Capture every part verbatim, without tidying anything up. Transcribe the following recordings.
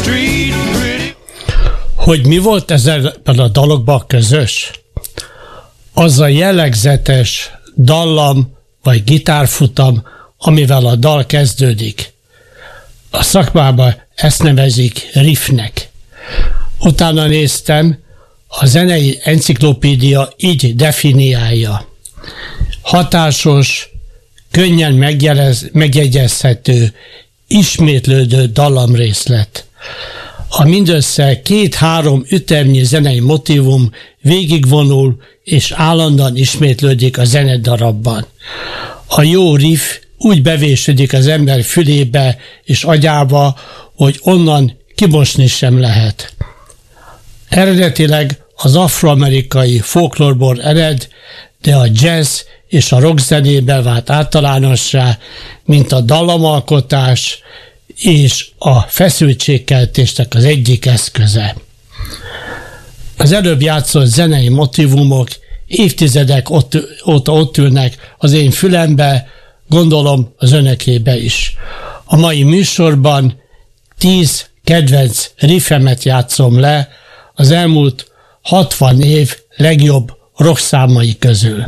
street pretty. Hogy mi volt ezekben a dalokban közös? Az a jellegzetes dallam vagy gitárfutam, amivel a dal kezdődik. A szakmában ezt nevezik riffnek. Utána néztem, a zenei enciklopédia így definiálja. Hatásos, könnyen megjelez, megjegyezhető, ismétlődő dallamrészlet. A mindössze két-három ütemnyi zenei motívum végigvonul és állandóan ismétlődik a zenedarabban. A jó riff úgy bevésődik az ember fülébe és agyába, hogy onnan kimosni sem lehet. Eredetileg az afroamerikai folklórból ered, de a jazz és a rock zenébe vált általánossá, mint a dallamalkotás és a feszültségkeltésnek az egyik eszköze. Az előbb játszott zenei motívumok évtizedek ott, óta ott ülnek az én fülembe, gondolom az önökébe is. A mai műsorban tíz kedvenc riffemet játszom le az elmúlt hatvan év legjobb rockszámai közül.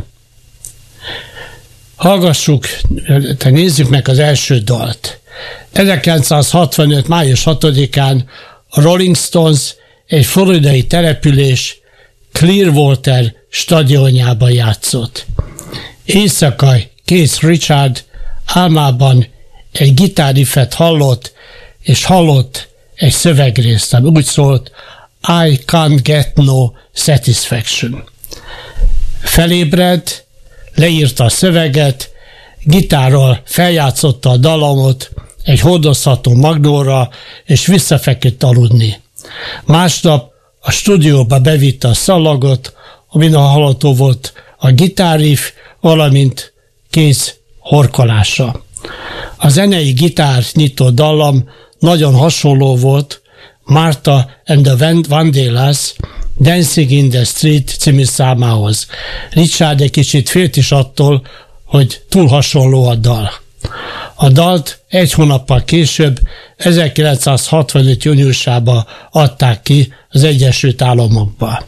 Hallgassuk, te nézzük meg az első dalt. ezerkilencszázhatvanöt. május hatodikán a Rolling Stones egy floridai település Clearwater stadionjában játszott. Éjszaka Keith Richard álmában egy gitárriffet hallott, és hallott egy szövegrészt, ami úgy szólt, I can't get no satisfaction. Felébred, leírta a szöveget, gitárral feljátszotta a dallamot egy hordozható magnóra, és visszafeküdt aludni. Másnap a stúdióba bevitte a szallagot, amin a hallható volt a gitárriff, valamint Keith horkolása. A zenei gitár nyitó dallam nagyon hasonló volt Martha and the Vandellas Dancing in the Street című számához. Richard egy kicsit félt is attól, hogy túl hasonló a dal. A dalt egy hónappal később, ezerkilencszázhatvanöt. júniusában adták ki az Egyesült Államokba.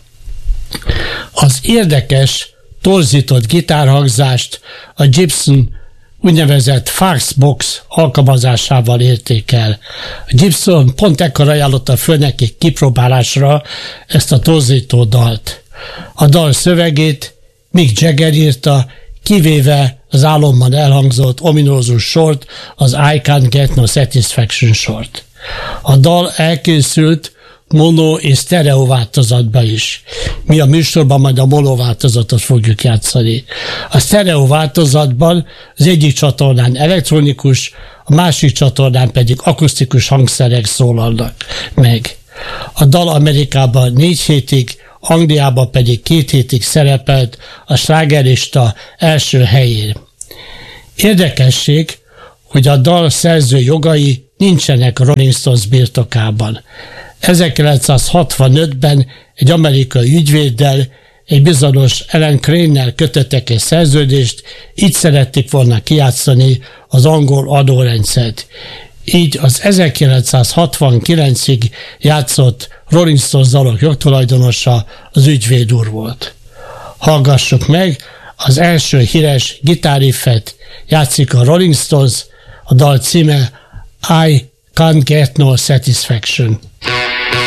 Az érdekes, torzított gitárhangzást a Gibson úgynevezett Foxbox alkalmazásával érték el. A Gibson pont ekkor ajánlotta föl nekik kipróbálásra ezt a torzító dalt. A dal szövegét Mick Jagger írta, kivéve az álomban elhangzott ominózus sort, az I can't get no satisfaction sort. A dal elkészült mono és sztereó változatban is. Mi a műsorban majd a mono változatot fogjuk játszani. A sztereó változatban az egyik csatornán elektronikus, a másik csatornán pedig akusztikus hangszerek szólalnak meg. A dal Amerikában négy hétig, Angliában pedig két hétig szerepelt a slágerlista első helyén. Érdekesség, hogy a dal szerző jogai nincsenek Rolling Stones birtokában. ezerkilencszázhatvanötben egy amerikai ügyvéddel, egy bizonyos Ellen Crane-nel kötöttek egy szerződést, így szerették volna kijátszani az angol adórendszert. Így az ezerkilencszázhatvankilencig játszott Rolling Stones dalok jogtulajdonosa az ügyvéd úr volt. Hallgassuk meg, az első híres gitárriffet játszik a Rolling Stones, a dal címe I can't get no satisfaction.